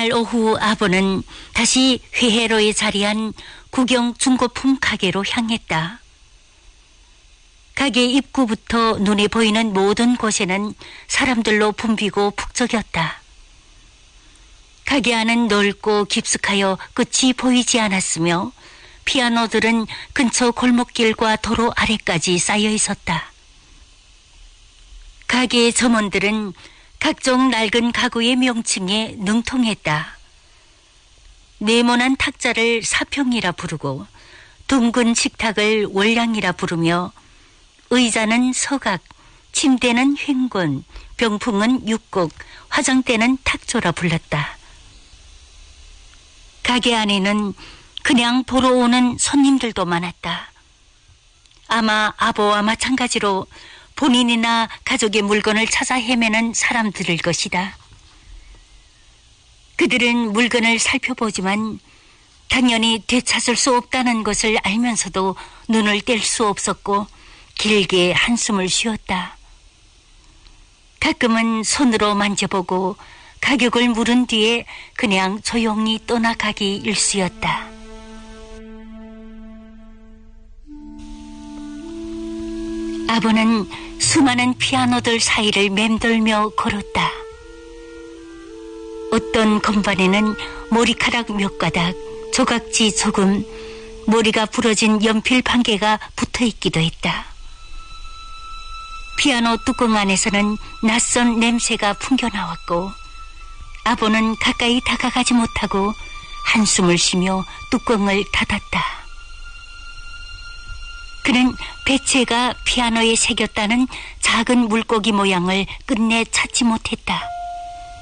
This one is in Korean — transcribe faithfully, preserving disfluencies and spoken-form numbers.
그날 오후 아버는 다시 회회로에 자리한 구경 중고품 가게로 향했다. 가게 입구부터 눈에 보이는 모든 곳에는 사람들로 붐비고 북적였다. 가게 안은 넓고 깊숙하여 끝이 보이지 않았으며 피아노들은 근처 골목길과 도로 아래까지 쌓여 있었다. 가게의 점원들은 각종 낡은 가구의 명칭에 능통했다. 네모난 탁자를 사평이라 부르고 둥근 식탁을 월량이라 부르며 의자는 서각, 침대는 횡권, 병풍은 육곡, 화장대는 탁조라 불렀다. 가게 안에는 그냥 보러 오는 손님들도 많았다. 아마 아버와 마찬가지로 본인이나 가족의 물건을 찾아 헤매는 사람들일 것이다. 그들은 물건을 살펴보지만 당연히 되찾을 수 없다는 것을 알면서도 눈을 뗄 수 없었고 길게 한숨을 쉬었다. 가끔은 손으로 만져보고 가격을 물은 뒤에 그냥 조용히 떠나가기 일쑤였다. 아버는 수많은 피아노들 사이를 맴돌며 걸었다. 어떤 건반에는 머리카락 몇 가닥, 조각지 조금, 머리가 부러진 연필 반 개가 붙어있기도 했다. 피아노 뚜껑 안에서는 낯선 냄새가 풍겨나왔고 아버는 가까이 다가가지 못하고 한숨을 쉬며 뚜껑을 닫았다. 그는 배채가 피아노에 새겼다는 작은 물고기 모양을 끝내 찾지 못했다.